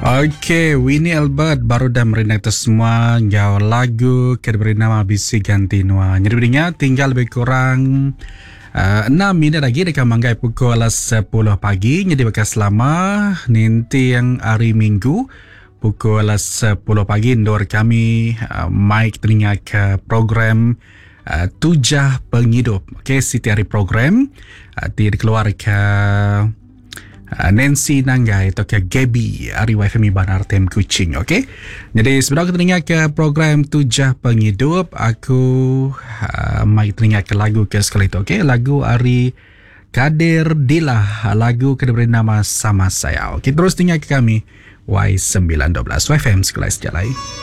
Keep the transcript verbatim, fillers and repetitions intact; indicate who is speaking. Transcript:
Speaker 1: Okey, Winnie Albert baru dah merindang tu semua jauh lagu ke diberi nama Bisi Ganti Nua. Jadi berinya tinggal lebih kurang uh, enam minit lagi dekat manggai pukul sepuluh pagi. Jadi bekas selama nanti yang hari Minggu pukul sepuluh pagi indor kami uh, Mike telinga ke program uh, Tujah Penghidup. Okey, setiap hari program uh, dikeluar ke Uh, Nancy Nanggai atau ke Gaby Ari Y F M Banar Tem Kuching. Okey. Jadi sebelum kita dengar ke program Tujah Penghidup, aku uh, mai teringat ke lagu ke sekali itu. Okey, lagu Ari Kadir Dila, lagu ke diberi nama Sama Saya. Okey, terus dengar ke kami Y sembilan satu dua Y F M Sekolah Sejalai.